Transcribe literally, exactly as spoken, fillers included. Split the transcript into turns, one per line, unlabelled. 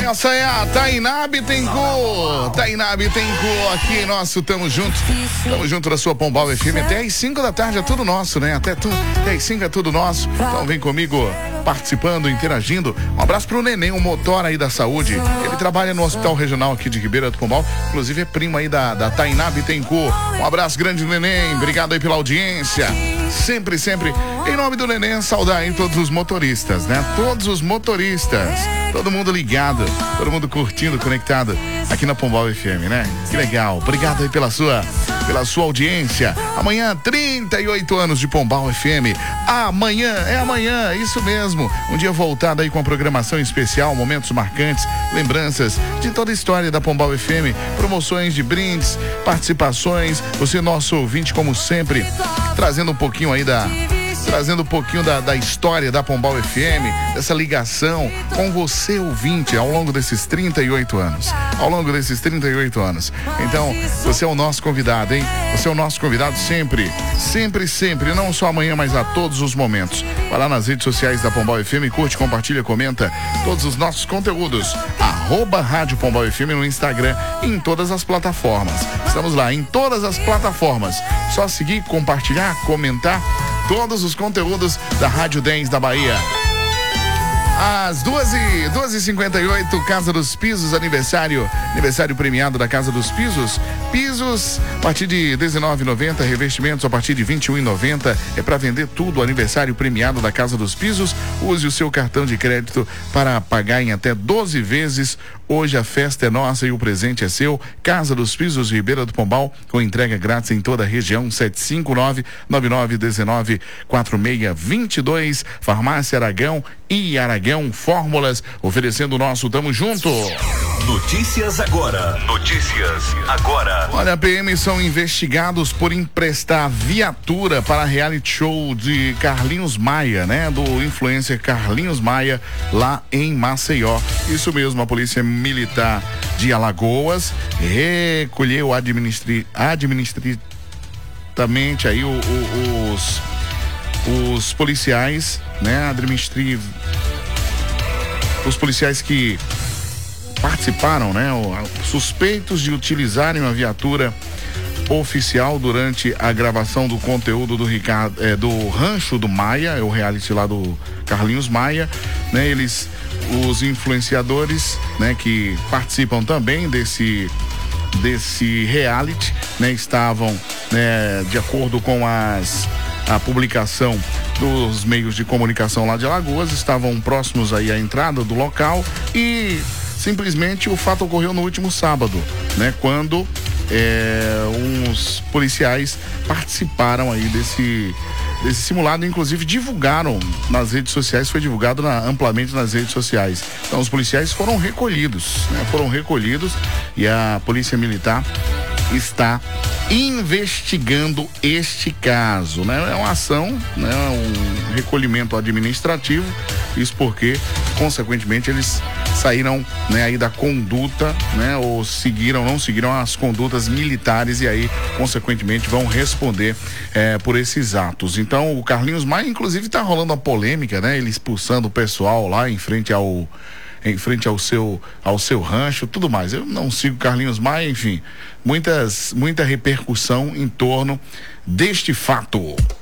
Essa é a Tainá Bittencourt. Tainá Bittencourt aqui, nosso Tamo Junto. Tamo junto da sua Pombal F M. Até às cinco da tarde é tudo nosso, né? Até, tu, até às cinco é tudo nosso. Então vem comigo participando, interagindo. Um abraço pro Neném, um motor aí da saúde. Ele trabalha no Hospital Regional aqui de Ribeira do Pombal. Inclusive é primo aí da, da Tainá Bittencourt. Um abraço grande, Neném. Obrigado aí pela audiência. Sempre, sempre, em nome do Neném, saudar aí todos os motoristas, né? Todos os motoristas. Todo mundo ligado, todo mundo curtindo, conectado aqui na Pombal F M, né? Que legal. Obrigado aí pela sua, pela sua audiência. Amanhã, trinta e oito anos de Pombal F M. Amanhã, é amanhã, isso mesmo. Um dia voltado aí com a programação especial, momentos marcantes, lembranças de toda a história da Pombal F M, promoções de brindes, participações. Você, nosso ouvinte, como sempre, trazendo um pouquinho aí da... trazendo um pouquinho da, da história da Pombal F M, dessa ligação com você, ouvinte, ao longo desses trinta e oito anos. Ao longo desses trinta e oito anos. Então, você é o nosso convidado, hein? Você é o nosso convidado sempre, sempre, sempre, não só amanhã, mas a todos os momentos. Vai lá nas redes sociais da Pombal F M, curte, compartilha, comenta todos os nossos conteúdos. Arroba Rádio Pombal F M no Instagram e em todas as plataformas. Estamos lá em todas as plataformas. Só seguir, compartilhar, comentar todos os conteúdos da Rádio dez da Bahia. Às duas e cinquenta e oito, Casa dos Pisos, aniversário, aniversário premiado da Casa dos Pisos. Pisos a partir de dezenove reais e noventa centavos, revestimentos a partir de vinte e um reais e noventa centavos. É para vender tudo, aniversário premiado da Casa dos Pisos. Use o seu cartão de crédito para pagar em até doze vezes. Hoje a festa é nossa e o presente é seu. Casa dos Pisos, Ribeira do Pombal, com entrega grátis em toda a região. Sete cinco nove, nove nove um nove, quatro seis dois dois. Farmácia Aragão e Aragão Fórmulas, oferecendo o nosso Tamo Junto.
Notícias agora. Notícias agora.
Olha, P M são investigados por emprestar viatura para reality show de Carlinhos Maia, né? Do influencer Carlinhos Maia, lá em Maceió. Isso mesmo, a Polícia Militar de Alagoas recolheu administri, administrativamente aí o, o, os, os policiais, né? Administri, os policiais que participaram, né? Suspeitos de utilizarem uma viatura oficial durante a gravação do conteúdo do Ricardo, é, do Rancho do Maia, é o reality lá do Carlinhos Maia, né? Eles, os influenciadores, né? Que participam também desse desse reality, né? Estavam, né? De acordo com as a publicação dos meios de comunicação lá de Alagoas, estavam próximos aí à entrada do local e simplesmente o fato ocorreu no último sábado, né? Quando é, uns policiais participaram aí desse, desse simulado, inclusive divulgaram nas redes sociais, foi divulgado na, amplamente nas redes sociais. Então os policiais foram recolhidos, né? Foram recolhidos e a Polícia Militar está investigando este caso, né? É uma ação, né? Um recolhimento administrativo, isso porque, consequentemente, eles saíram, né, aí da conduta, né, ou seguiram, não seguiram as condutas militares e aí, consequentemente, vão responder é, por esses atos. Então, o Carlinhos Maia, inclusive, tá rolando uma polêmica, né? Ele expulsando o pessoal lá em frente ao em frente ao seu, ao seu rancho, tudo mais. Eu não sigo Carlinhos Maia, enfim, muitas, muita repercussão em torno deste fato.